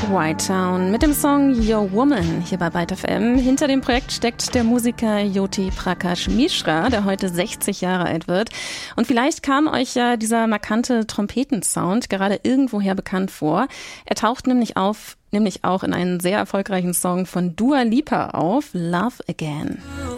White Town mit dem Song Your Woman hier bei Byte FM. Hinter dem Projekt steckt der Musiker Jyoti Prakash Mishra, der heute 60 Jahre alt wird. Und vielleicht kam euch ja dieser markante Trompetensound gerade irgendwoher bekannt vor. Er taucht nämlich auch in einen sehr erfolgreichen Song von Dua Lipa auf, Love Again.